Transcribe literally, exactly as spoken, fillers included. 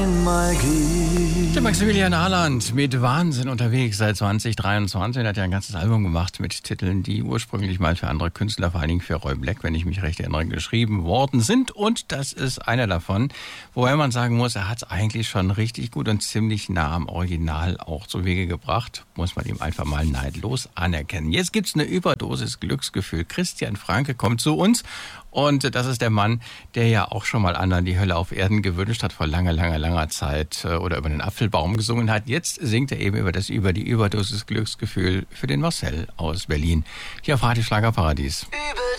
Der Maximilian Arland mit Wahnsinn unterwegs seit zwanzig dreiundzwanzig. Er hat ja ein ganzes Album gemacht mit Titeln, die ursprünglich mal für andere Künstler, vor allen Dingen für Roy Black, wenn ich mich recht erinnere, geschrieben worden sind. Und das ist einer davon, wobei man sagen muss, er hat es eigentlich schon richtig gut und ziemlich nah am Original auch zu Wege gebracht. Muss man ihm einfach mal neidlos anerkennen. Jetzt gibt's eine Überdosis Glücksgefühl. Christian Franke kommt zu uns. Und das ist der Mann, der ja auch schon mal anderen die Hölle auf Erden gewünscht hat, vor langer, langer, langer Zeit oder über den Apfelbaum gesungen hat. Jetzt singt er eben über das über die Überdosis Glücksgefühl für den Marcel aus Berlin. Hier auf Radio Schlagerparadies. Über